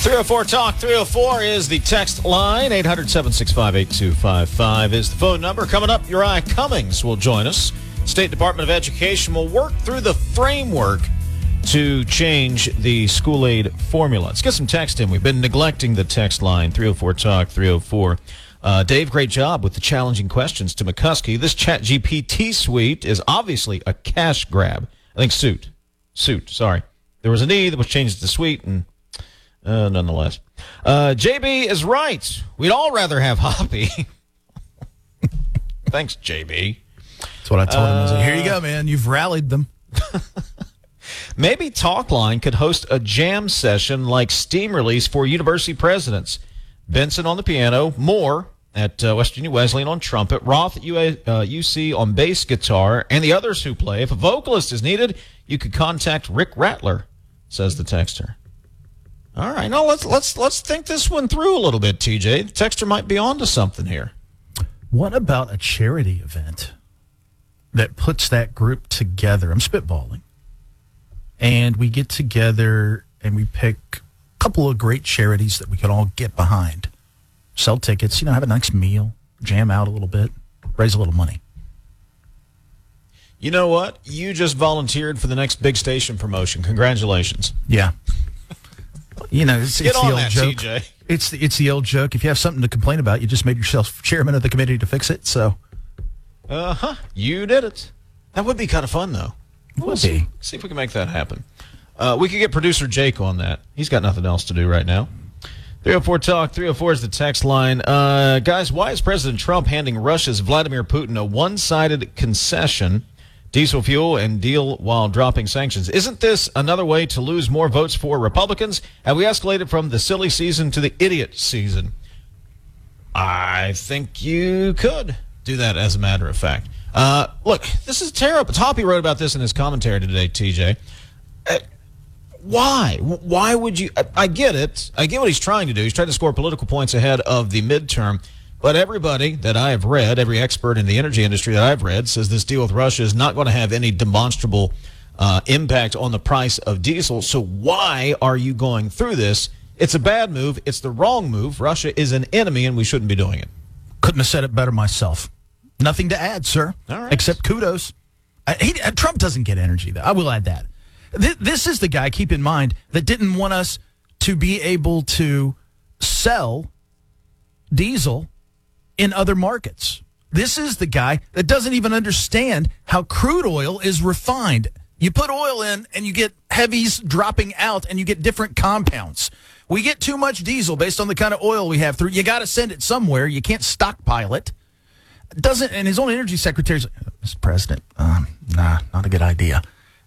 304 Talk 304 is the text line. 800-765-8255 is the phone number. Coming up, Uriah Cummings will join us. State Department of Education will work through the framework to change the school aid formula. Let's get some text in. We've been neglecting the text line. 304 Talk 304. Dave, great job with the challenging questions to McCuskey. This ChatGPT suite is obviously a cash grab. I think suit. Sorry. There was an E that was changed to suite, and nonetheless. JB is right. We'd all rather have Hoppy. Thanks, JB. That's what I told him. I was like, here you go, man. You've rallied them. Maybe Talkline could host a jam session like Steam Release for university presidents. Benson on the piano, Moore at West Virginia Wesleyan on trumpet, Roth at UC on bass guitar, and the others who play. If a vocalist is needed, you could contact Rick Rattler, says the texter. All right, now let's think this one through a little bit, TJ. The texter might be onto something here. What about a charity event that puts that group together? I'm spitballing. And we get together and we pick a couple of great charities that we can all get behind. Sell tickets, have a nice meal, jam out a little bit, raise a little money. You know what? You just volunteered for the next big station promotion. Congratulations. Yeah. It's Get the on old that, joke. TJ. It's the old joke. If you have something to complain about, you just made yourself chairman of the committee to fix it. So, you did it. That would be kind of fun, though. See if we can make that happen. We could get producer Jake on that. He's got nothing else to do right now. 304 Talk 304 is the text line. Guys, why is President Trump handing Russia's Vladimir Putin a one-sided concession? Diesel fuel and deal while dropping sanctions. Isn't this another way to lose more votes for Republicans? Have we escalated from the silly season to the idiot season? I think you could do that, as a matter of fact. Look, this is terrible. Hoppy wrote about this in his commentary today, TJ. Why? Why would you? I get it. I get what he's trying to do. He's trying to score political points ahead of the midterm. But everybody that I have read, every expert in the energy industry that I've read, says this deal with Russia is not going to have any demonstrable impact on the price of diesel. So why are you going through this? It's a bad move. It's the wrong move. Russia is an enemy, and we shouldn't be doing it. Couldn't have said it better myself. Nothing to add, sir. All right. Except kudos. Trump doesn't get energy, though. I will add that. This is the guy, keep in mind, that didn't want us to be able to sell diesel in other markets. This is the guy that doesn't even understand how crude oil is refined. You put oil in and you get heavies dropping out and you get different compounds. We get too much diesel based on the kind of oil we have through. You got to send it somewhere. You can't stockpile it. And his own energy secretary is like, Mr. President, not a good idea.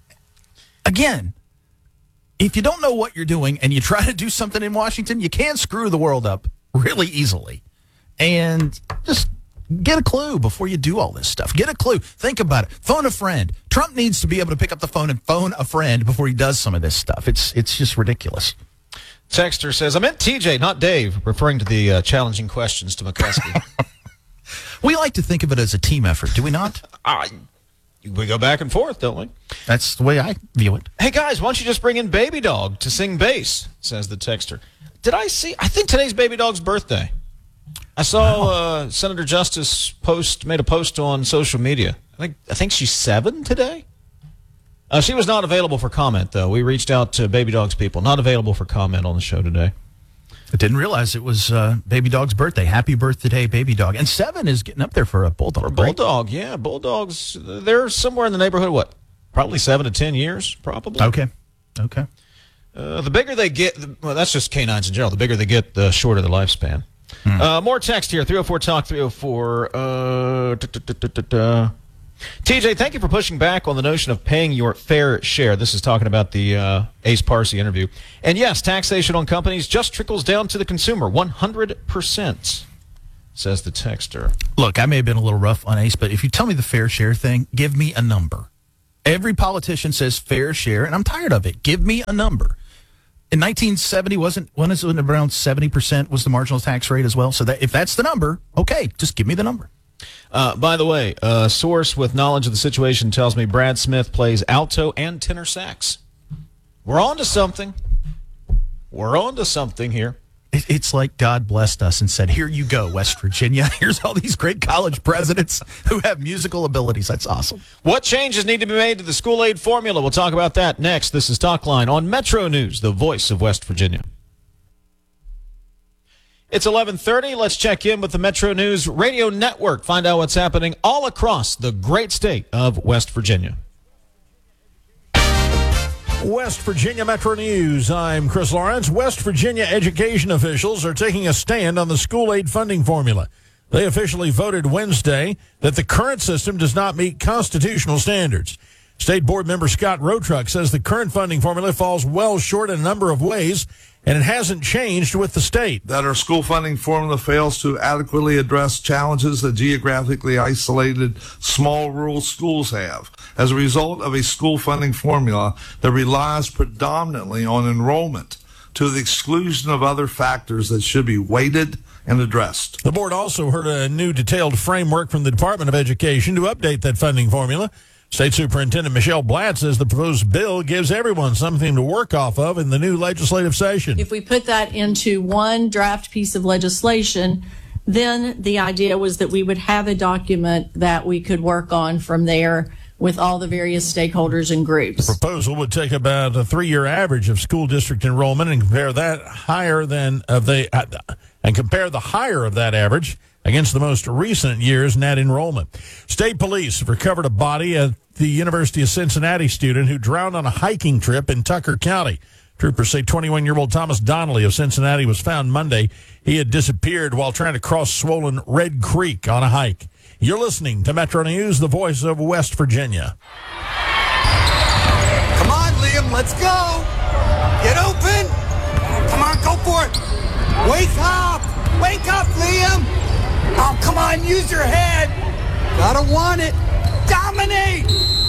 Again, if you don't know what you're doing and you try to do something in Washington, you can screw the world up really easily. And just get a clue before you do all this stuff. Get a clue. Think about it. Phone a friend. Trump needs to be able to pick up the phone and phone a friend before he does some of this stuff. It's just ridiculous. Texter says, I meant TJ, not Dave, referring to the challenging questions to McCuskey. We like to think of it as a team effort, do we not? We go back and forth, don't we? That's the way I view it. Hey, guys, why don't you just bring in Baby Dog to sing bass, says the texter. I think today's Baby Dog's birthday. I saw Senator Justice made a post on social media. I think she's 7 today. She was not available for comment, though. We reached out to Baby Dog's people. Not available for comment on the show today. I didn't realize it was Baby Dog's birthday. Happy birthday, Baby Dog. And 7 is getting up there for a bulldog. For a bulldog, yeah. Bulldogs, they're somewhere in the neighborhood, what? Probably 7 to 10 years, probably. Okay. The bigger they get, that's just canines in general. The bigger they get, the shorter the lifespan. More text here, 304 Talk 304. TJ, thank you for pushing back on the notion of paying your fair share. This is talking about the Ace Parsi interview. And yes, taxation on companies just trickles down to the consumer, 100%, says the texter. Look, I may have been a little rough on Ace, but if you tell me the fair share thing, give me a number. Every politician says fair share, and I'm tired of it. Give me a number. In 1970, wasn't around 70% was the marginal tax rate as well? So that if that's the number, okay, just give me the number. By the way, a source with knowledge of the situation tells me Brad Smith plays alto and tenor sax. We're on to something. we're on to something here. It's like God blessed us and said, here you go, West Virginia. Here's all these great college presidents who have musical abilities. That's awesome. What changes need to be made to the school aid formula? We'll talk about that next. This is Talkline on Metro News, the voice of West Virginia. It's 11:30. Let's check in with the Metro News Radio Network. Find out what's happening all across the great state of West Virginia. West Virginia Metro News. I'm Chris Lawrence. West Virginia education officials are taking a stand on the school aid funding formula. They officially voted Wednesday that the current system does not meet constitutional standards. State Board member Scott Rotruck says the current funding formula falls well short in a number of ways, and it hasn't changed with the state. That our school funding formula fails to adequately address challenges that geographically isolated small rural schools have as a result of a school funding formula that relies predominantly on enrollment to the exclusion of other factors that should be weighted and addressed. The board also heard a new detailed framework from the Department of Education to update that funding formula. State Superintendent Michelle Blatt says the proposed bill gives everyone something to work off of in the new legislative session. If we put that into one draft piece of legislation, then the idea was that we would have a document that we could work on from there with all the various stakeholders and groups. The proposal would take about a 3-year average of school district enrollment and compare the higher of that average against the most recent year's net enrollment. State police have recovered a body at the University of Cincinnati student who drowned on a hiking trip in Tucker County. Troopers say 21-year-old Thomas Donnelly of Cincinnati was found Monday. He had disappeared while trying to cross swollen Red Creek on a hike. You're listening to Metro News, the voice of West Virginia. Come on, Liam, let's go. Get open. Come on, go for it. Wake up. Wake up, Liam. Oh, come on, use your head. Gotta want it. Dominate.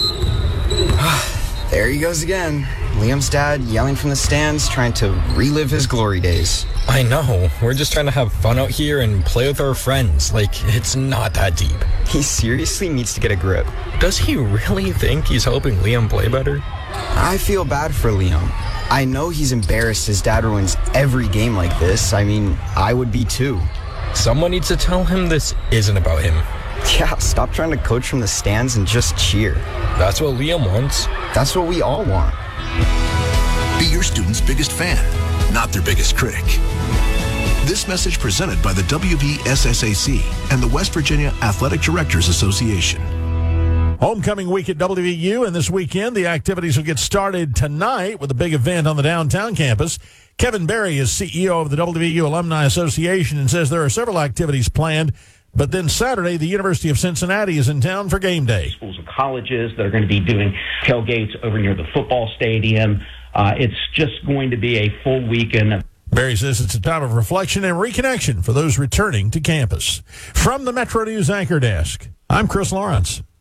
There he goes again. Liam's dad yelling from the stands, trying to relive his glory days. I know. We're just trying to have fun out here and play with our friends. Like, it's not that deep. He seriously needs to get a grip. Does he really think he's helping Liam play better? I feel bad for Liam. I know he's embarrassed his dad ruins every game like this. I mean, I would be too. Someone needs to tell him this isn't about him. Yeah, stop trying to coach from the stands and just cheer. That's what Liam wants. That's what we all want. Be your student's biggest fan, not their biggest critic. This message presented by the WVSSAC and the West Virginia Athletic Directors Association. Homecoming week at WVU, and this weekend the activities will get started tonight with a big event on the downtown campus. Kevin Berry is CEO of the WVU Alumni Association and says there are several activities planned. But then Saturday, the University of Cincinnati is in town for game day. Schools and colleges that are going to be doing tailgates over near the football stadium. It's just going to be a full weekend. Barry says it's a time of reflection and reconnection for those returning to campus. From the Metro News Anchor Desk, I'm Chris Lawrence.